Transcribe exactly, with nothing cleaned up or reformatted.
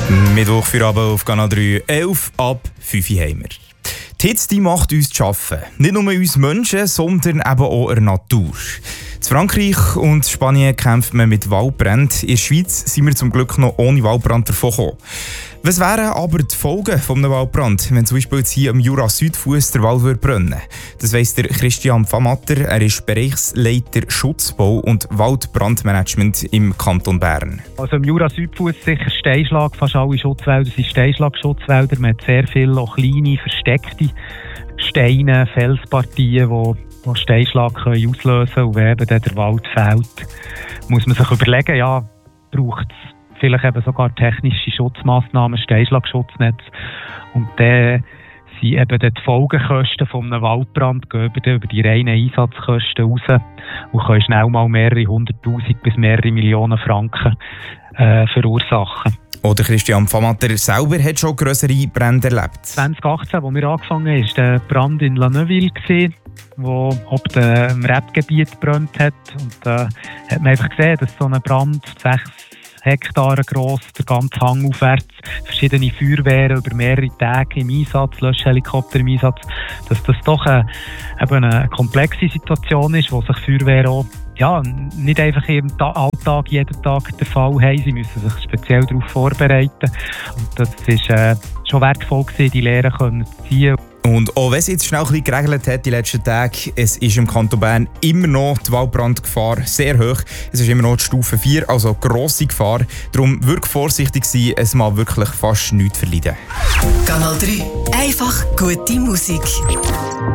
Mittwoch für Abend auf Kanal drei, elf ab fünf Uhr haben wir. Die Hitze die macht uns zu arbeiten. Nicht nur uns Menschen, sondern eben auch der Natur. In Frankreich und Spanien kämpft man mit Waldbränden. In der Schweiz sind wir zum Glück noch ohne Waldbrand davongekommen. Was wären aber die Folgen eines Waldbrands, wenn zum Beispiel jetzt hier am Jura-Südfuss der Wald würde brennen? Das weiss der Christian Pfamatter. Er ist Bereichsleiter Schutzbau und Waldbrandmanagement im Kanton Bern. Also im Jura-Südfuss sicher Steinschlag. Fast alle Schutzwälder sind Steinschlagschutzwälder. Man hat sehr viele auch kleine, versteckte Steine, Felspartien, die die Steinschlag können auslösen können. Und wenn eben dann der Wald fehlt, muss man sich überlegen, ja, braucht es vielleicht eben sogar technische Schutzmaßnahmen, Steinschlagschutznetz. Und dann sind eben die Folgekosten von einem Waldbrand gehen über die reinen Einsatzkosten raus und können schnell mal mehrere hunderttausend bis mehrere Millionen Franken äh, verursachen. Oder Christian Pfamatter selber hat schon grössere Brände erlebt. zwanzig achtzehn, als wir angefangen haben, war der Brand in La Neuville, wo ob der im Rebgebiet gebrannt hat. Und da äh, hat man einfach gesehen, dass so ein Brand sechs Hektare gross, der ganze Hang aufwärts, verschiedene Feuerwehren über mehrere Tage im Einsatz, Löschhelikopter im Einsatz, dass das doch eine, eben eine komplexe Situation ist, wo sich Feuerwehren auch ja, nicht einfach im Alltag jeden Tag der Fall haben. Sie müssen sich speziell darauf vorbereiten. Und das war äh, schon wertvoll gewesen, die Lehren können zu ziehen. Und auch wenn es jetzt schnell ein bisschen geregelt hat die letzten Tage, es ist im Kanton Bern immer noch die Waldbrandgefahr sehr hoch. Es ist immer noch die Stufe vier, also grosse Gefahr. Darum wirklich vorsichtig sein, es mal wirklich fast nichts verleiden. Kanal drei. Einfach gute Musik.